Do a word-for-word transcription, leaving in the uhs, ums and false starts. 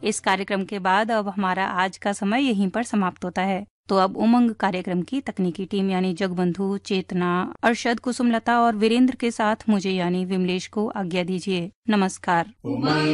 इस कार्यक्रम के बाद अब हमारा आज का समय यहीं पर समाप्त होता है। तो अब उमंग कार्यक्रम की तकनीकी टीम यानी जगबंधु, चेतना, अरशद, कुसुमलता और वीरेंद्र के साथ मुझे यानी विमलेश को आज्ञा दीजिए। नमस्कार।